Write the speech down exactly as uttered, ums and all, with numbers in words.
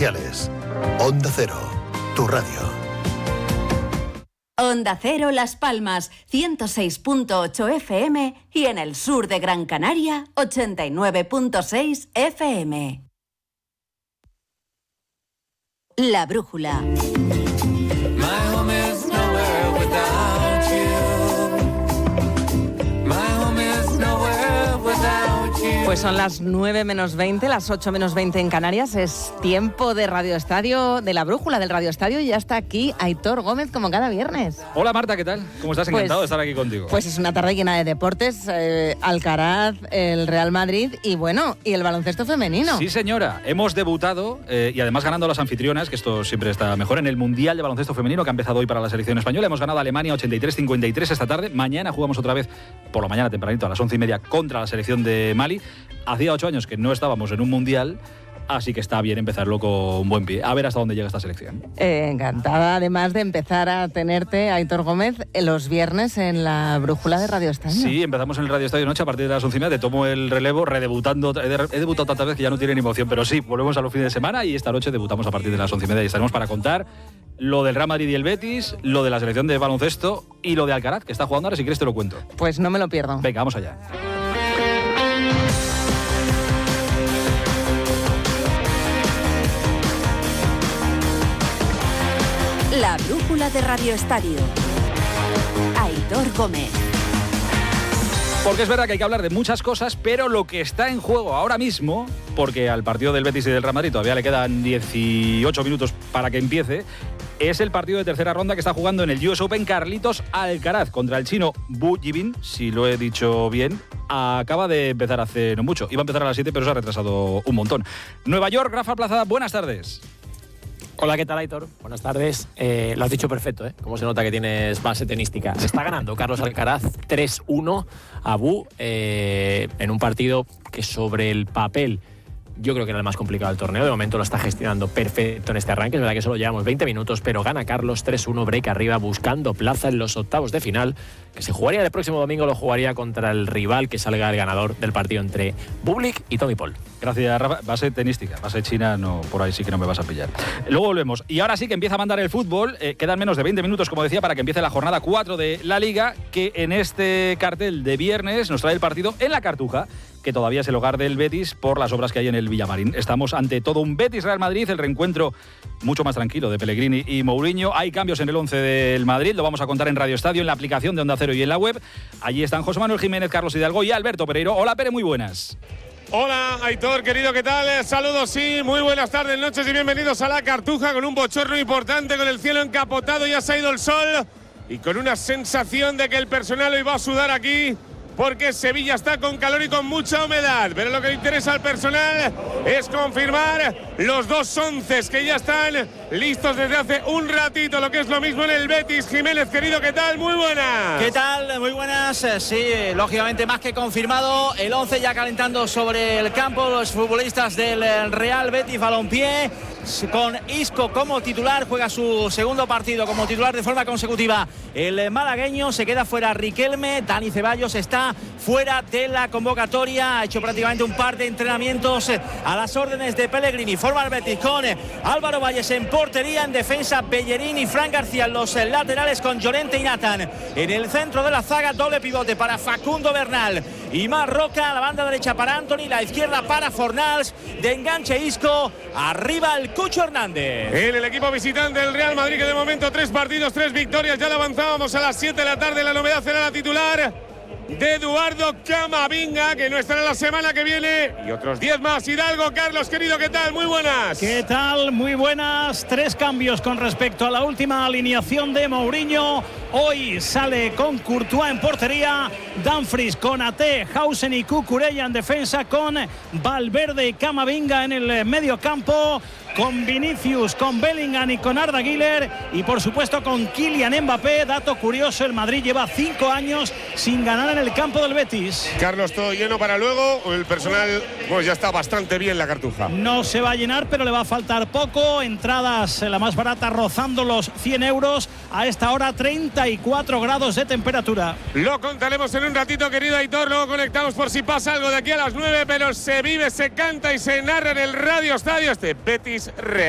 comerciales. Onda Cero, tu radio. Onda Cero Las Palmas, ciento seis punto ocho F M y en el sur de Gran Canaria, ochenta y nueve punto seis F M. La Brújula. Pues son las nueve menos veinte, las ocho menos veinte en Canarias. Es tiempo de Radio Estadio, de La Brújula del Radio Estadio, y ya está aquí Aitor Gómez como cada viernes. Hola Marta, ¿qué tal? ¿Cómo estás? Encantado pues, de estar aquí contigo. Pues es una tarde llena de deportes, eh, Alcaraz, el Real Madrid y bueno, y el baloncesto femenino. Sí señora, hemos debutado eh, y además ganando a las anfitrionas, que esto siempre está mejor, en el Mundial de Baloncesto Femenino que ha empezado hoy para la selección española. Hemos ganado a Alemania ochenta y tres cincuenta y tres esta tarde. Mañana jugamos otra vez, por la mañana tempranito, a las once y media contra la selección de Mali. Hacía ocho años que no estábamos en un mundial, así que está bien empezarlo con un buen pie. A ver hasta dónde llega esta selección. Eh, encantada, además de empezar a tenerte, Aitor Gómez, los viernes en la Brújula de Radio Estadio. Sí, empezamos en el Radio Estadio Noche a partir de las once y media. Te tomo el relevo, redebutando. He debutado tantas veces que ya no tiene ni emoción, pero sí, volvemos a los fines de semana y esta noche debutamos a partir de las once y media y estaremos para contar lo del Real Madrid y el Betis, lo de la selección de baloncesto y lo de Alcaraz, que está jugando ahora. Si quieres te lo cuento. Pues no me lo pierdo. Venga, vamos allá. La Brújula de Radio Estadio. Aitor Gómez. Porque es verdad que hay que hablar de muchas cosas, pero lo que está en juego ahora mismo, porque al partido del Betis y del Real Madrid todavía le quedan dieciocho minutos para que empiece, es el partido de tercera ronda que está jugando en el U S Open Carlitos Alcaraz contra el chino Bu Yibin, si lo he dicho bien. Acaba de empezar hace no mucho. Iba a empezar a las siete, pero se ha retrasado un montón. Nueva York, Rafa Plaza, buenas tardes. Hola, ¿qué tal, Aitor? Buenas tardes. Eh, lo has dicho perfecto, ¿eh? Cómo se nota que tienes base tenística. Se está ganando Carlos Alcaraz tres uno a Bu eh, en un partido que sobre el papel yo creo que era el más complicado del torneo. De momento lo está gestionando perfecto en este arranque. Es verdad que solo llevamos veinte minutos, pero gana Carlos tres uno, break arriba, buscando plaza en los octavos de final, que se jugaría el próximo domingo, lo jugaría contra el rival que salga el ganador del partido entre Bublik y Tommy Paul. Gracias, Rafa. Base tenística, base china, no, por ahí sí que no me vas a pillar. Luego volvemos. Y ahora sí que empieza a mandar el fútbol. Eh, quedan menos de veinte minutos, como decía, para que empiece la jornada cuatro de la Liga, que en este cartel de viernes nos trae el partido en la Cartuja, que todavía es el hogar del Betis por las obras que hay en el Villamarín. Estamos ante todo un Betis-Real Madrid, el reencuentro mucho más tranquilo de Pellegrini y Mourinho. Hay cambios en el once del Madrid, lo vamos a contar en Radio Estadio, en la aplicación de Onda Cero y en la web. Allí están José Manuel Jiménez, Carlos Hidalgo y Alberto Pereiro. Hola, Pere, muy buenas. Hola, Aitor, querido, ¿qué tal? Saludos, sí, muy buenas tardes, noches y bienvenidos a la Cartuja con un bochorno importante, con el cielo encapotado, ya se ha ido el sol y con una sensación de que el personal hoy va a sudar aquí, porque Sevilla está con calor y con mucha humedad. Pero lo que le interesa al personal es confirmar los dos onces que ya están listos desde hace un ratito, lo que es lo mismo en el Betis. Jiménez, querido, ¿qué tal? Muy buenas. ¿Qué tal? Muy buenas. Sí, lógicamente más que confirmado. El once ya calentando sobre el campo, los futbolistas del Real Betis Balompié, con Isco como titular, juega su segundo partido como titular de forma consecutiva. El malagueño, se queda fuera Riquelme, Dani Ceballos está fuera de la convocatoria, ha hecho prácticamente un par de entrenamientos a las órdenes de Pellegrini. Forma el Betis con Álvaro Valles en portería, en defensa Bellerín y Fran García, los laterales con Llorente y Nathan. En el centro de la zaga, doble pivote para Facundo Bernal y Marroca, la banda derecha para Anthony, la izquierda para Fornals, de enganche Isco, arriba el Cucho Hernández. En el equipo visitante del Real Madrid, que de momento tres partidos, tres victorias, ya lo avanzábamos a las siete de la tarde, la novedad será la titular de Eduardo Camavinga, que no estará la semana que viene, y otros diez más. Hidalgo, Carlos, querido, ¿qué tal? Muy buenas. ¿Qué tal? Muy buenas. Tres cambios con respecto a la última alineación de Mourinho. Hoy sale con Courtois en portería, Dumfries con Ate, Hausen y Cucurella en defensa, con Valverde y Camavinga en el medio campo, con Vinicius, con Bellingham y con Arda Güler, y por supuesto con Kylian Mbappé. Dato curioso, el Madrid lleva cinco años sin ganar en el campo del Betis. Carlos, todo lleno para luego. El personal pues ya está bastante bien la Cartuja. No se va a llenar, pero le va a faltar poco. Entradas, la más barata, rozando los cien euros. A esta hora, treinta y cuatro grados de temperatura. Lo contaremos en un ratito, querido Aitor. Luego conectamos por si pasa algo de aquí a las nueve, pero se vive, se canta y se narra en el Radio Estadio este Betis Real.